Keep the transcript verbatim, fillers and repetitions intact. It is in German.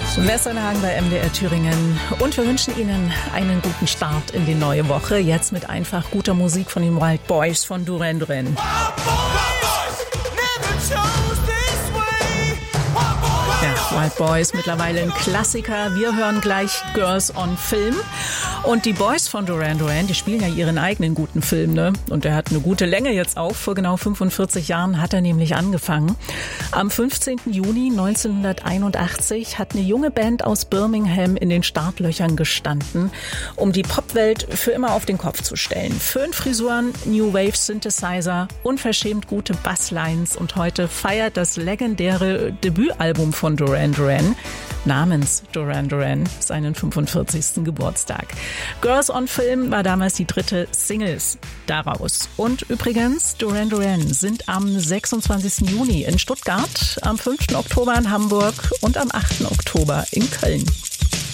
Westernhagen bei M D R Thüringen und wir wünschen Ihnen einen guten Start in die neue Woche. Jetzt mit einfach guter Musik von den Wild Boys von Duran Duran. Ja, Wild Boys, mittlerweile ein Klassiker. Wir hören gleich Girls on Film. Und die Boys von Duran Duran, die spielen ja ihren eigenen guten Film, ne? Und der hat eine gute Länge jetzt auch. Vor genau fünfundvierzig Jahren hat er nämlich angefangen. Am fünfzehnten Juni neunzehnhunderteinundachtzig hat eine junge Band aus Birmingham in den Startlöchern gestanden, um die Popwelt für immer auf den Kopf zu stellen. Föhnfrisuren, New Wave Synthesizer, unverschämt gute Basslines und heute feiert das legendäre Debütalbum von Duran Duran namens Duran Duran seinen fünfundvierzigsten Geburtstag. Girls on Film war damals die dritte Single daraus. Und übrigens, Duran Duran sind am sechsundzwanzigsten Juni in Stuttgart, am fünften Oktober in Hamburg und am achten Oktober in Köln.